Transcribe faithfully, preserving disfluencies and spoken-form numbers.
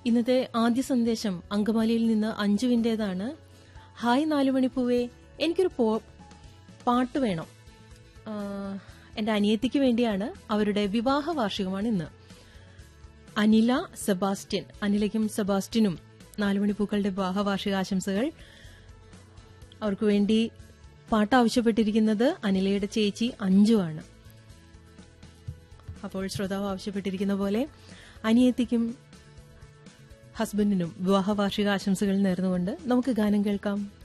ഇന്നത്തെ ആദ്യ സന്ദേശം അങ്കമാലിയിൽ നിന്ന് അഞ്ജുവിന്റേതാണ്. ഹായ് നാലുമണിപ്പൂവേ, എനിക്കൊരു പാട്ട് വേണം. എന്റെ അനിയത്തിക്ക് വേണ്ടിയാണ്. അവരുടെ വിവാഹ വാർഷികമാണ് ഇന്ന്. അനില സെബാസ്റ്റ്യൻ, അനിലയ്ക്കും സെബാസ്റ്റ്യനും നാലുമണിപ്പൂക്കളുടെ വിവാഹ വാർഷികാശംസകൾ. അവർക്ക് വേണ്ടി പാട്ട് ആവശ്യപ്പെട്ടിരിക്കുന്നത് അനിലയുടെ ചേച്ചി അഞ്ജു ആണ്. അപ്പോൾ ശ്രോതാവ് ആവശ്യപ്പെട്ടിരിക്കുന്ന പോലെ അനിയത്തിക്കും ഹസ്ബൻഡിനും വിവാഹ വാർഷിക ആശംസകൾ നേർന്നുകൊണ്ട് നമുക്ക് ഗാനം കേൾക്കാം.